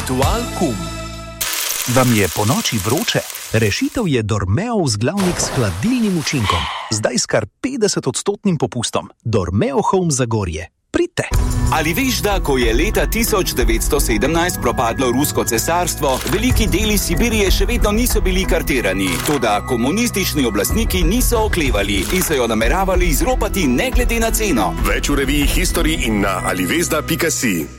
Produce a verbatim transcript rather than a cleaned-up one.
Ritual kum. Vam je po noči vroče? Rešitev je Dormeo vzglavnik s hladilnim učinkom. Zdaj s kar petdeset odstotnim popustom. Dormeo Home Zagorje. Pridite! Ali veš, da ko je leta tisoč devetsto sedemnajst propadlo Rusko cesarstvo, veliki deli Sibirije še vedno niso bili kartirani. Toda komunistični oblastniki niso oklevali in so jo nameravali izropati ne glede na ceno. Več v reviji History in na alivezda pika si.